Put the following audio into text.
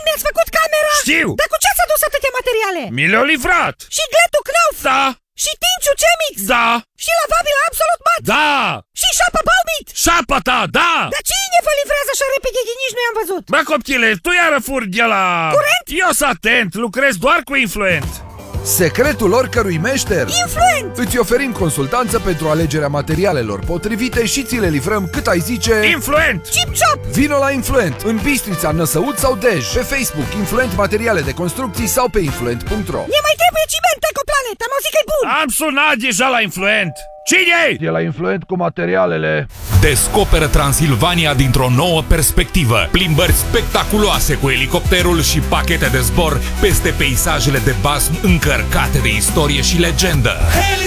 mi-ați făcut camera? Știu! Dar cu ce ați adus atâtea materiale? Mi le-au livrat! Și gletul Knauf? Da! Și tinciu Cemix? Da! Și lavabil Absolut Mat? Da! Și șapa Baumit? Șapa ta, da! Dar cine vă livrează așa repede că nici nu i-am văzut? Bă, copchile, tu iară furi de la... Curent? Eu sunt atent, lucrez doar cu influent. Secretul oricărui meșter? Influent! Îți oferim consultanță pentru alegerea materialelor potrivite și ți le livrăm cât ai zice... Influent! Chip-chop! Vino la Influent, în Bistrița, Năsăud sau Dej, pe Facebook, Influent Materiale de Construcții sau pe influent.ro. Ne mai trebuie ciment Ecoplanet, am auzit că e bun! Am sunat deja la influent. Cine-i? E la Influent cu materialele. Descoperă Transilvania dintr-o nouă perspectivă. Plimbări spectaculoase cu elicopterul și pachete de zbor peste peisajele de basm încărcate de istorie și legendă.